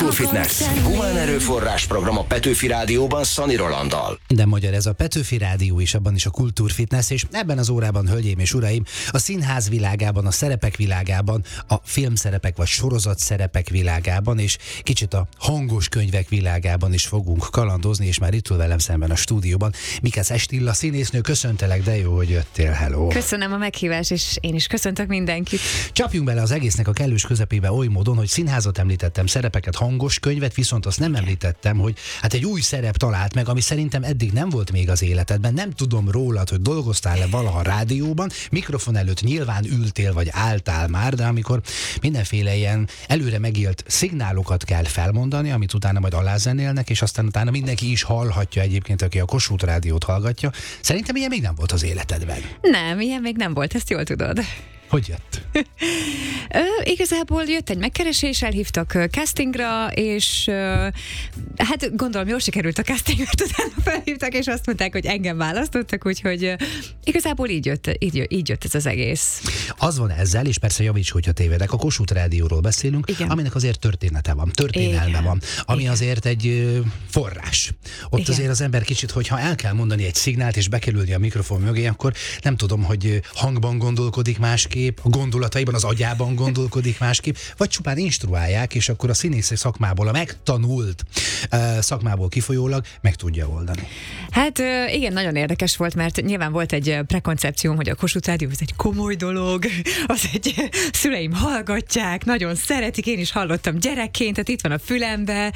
Kultúrfitness. Humán erőforrás program a Petőfi Rádióban Szani Rolanddal. Minden magyar, ez a Petőfi Rádió, és abban is a Kultúrfitness, és ebben az órában, hölgyeim és uraim, a színház világában, a szerepek világában, a filmszerepek vagy sorozatszerepek világában, és kicsit a hangos könyvek világában is fogunk kalandozni, és már itt ül velem szemben a stúdióban Mikesz Estilla színésznő. Köszöntelek, de jó, hogy jöttél, hello! Köszönöm a meghívást, és én is köszöntök mindenkit. Csapjunk bele az egésznek a kellős közepébe oly módon, hogy színházat említettem, szerepeket, hangos könyvet, viszont azt nem említettem, hogy hát egy új szerep talált meg, ami szerintem eddig nem volt még az életedben. Nem tudom rólad, hogy dolgoztál-e valaha rádióban, mikrofon előtt nyilván ültél vagy álltál már, de amikor mindenféle ilyen előre megélt szignálokat kell felmondani, amit utána majd alázenélnek, és aztán utána mindenki is hallhatja egyébként, aki a Kossuth Rádiót hallgatja. Szerintem ilyen még nem volt az életedben. Nem, ilyen még nem volt, ezt jól tudod. Hogy jött? Igazából jött egy megkeresés, elhívtak castingra, és hát gondolom jól sikerült a casting, mert utána felhívtak, és azt mondták, hogy engem választottak, úgyhogy igazából így jött ez az egész. Az van ezzel, és persze javíts, hogyha tévedek, a Kossuth Rádióról beszélünk, igen, aminek azért története van, történelme igen, van, ami igen, azért egy forrás. Ott igen, azért az ember kicsit, hogyha el kell mondani egy szignált, és bekerülni a mikrofon mögé, akkor nem tudom, hogy hangban gondolkodik másképp, a gondolataiban, az agyában gondolkodik másképp, vagy csupán instruálják, és akkor a színészi szakmából, a megtanult szakmából kifolyólag meg tudja oldani. Hát igen, nagyon érdekes volt, mert nyilván volt egy prekoncepcióm, hogy a Kossuth Rádió az egy komoly dolog, az egy szüleim hallgatják, nagyon szeretik, én is hallottam gyerekként, tehát itt van a fülembe,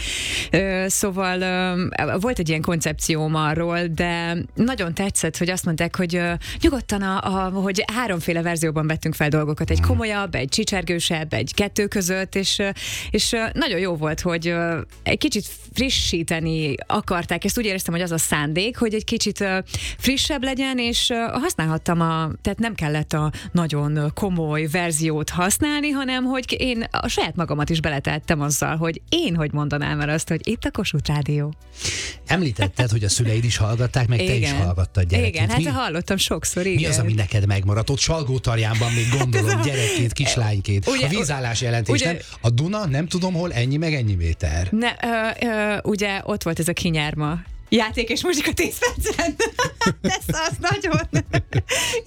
szóval volt egy ilyen koncepcióm arról, de nagyon tetszett, hogy azt mondták, hogy nyugodtan, hogy háromféle verzióban vettünk fel dolgokat, egy komolyabb, egy csicsergősebb, egy kettő között, és nagyon jó volt, hogy egy kicsit frissíteni akarták, ezt úgy éreztem, hogy az a szándék, hogy egy kicsit frissebb legyen, és használhattam, tehát nem kellett a nagyon komoly verziót használni, hanem hogy én a saját magamat is beletettem azzal, hogy én hogy mondanám el azt, hogy itt a Kossuth Rádió. Említetted, hogy a szüleid is hallgatták, meg igen, te is hallgattad gyerekként. Igen, hát hallottam sokszor, igen. Mi az, ami neked megmaradt? Ott Salgótarjánban még gondolom, gyerekként, kislányként. Ugye, a vízállás jelentés, ugye, nem? A Duna, nem tudom hol, ennyi meg ennyi méter. Ugye ott volt ez a kinyárma. Játék és muzsika 10 percen. Ez az nagyon.